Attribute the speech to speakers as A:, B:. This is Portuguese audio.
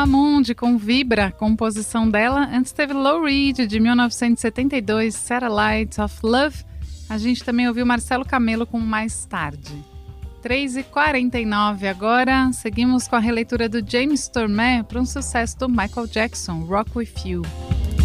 A: Alma Mundi com Vibra, composição dela. Antes teve Lou Reed, de 1972, Satellites of Love. A gente também ouviu Marcelo Camelo com Mais Tarde. 3h49 agora, seguimos com a releitura do James Tormé para um sucesso do Michael Jackson, Rock With You.